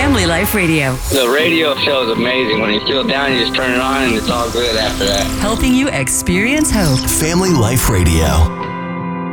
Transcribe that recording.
Family Life Radio. The radio show is amazing. When you feel down, you just turn it on and it's all good after that. Helping you experience hope. Family Life Radio.